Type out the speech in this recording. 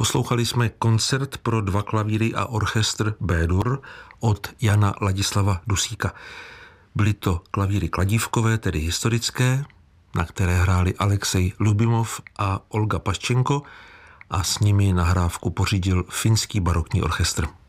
Poslouchali jsme koncert pro 2 klavíry a orchestr B-dur od Jana Ladislava Dusíka. Byly to klavíry kladívkové, tedy historické, na které hráli Alexej Lubimov a Olga Paščenko a s nimi nahrávku pořídil finský barokní orchestr.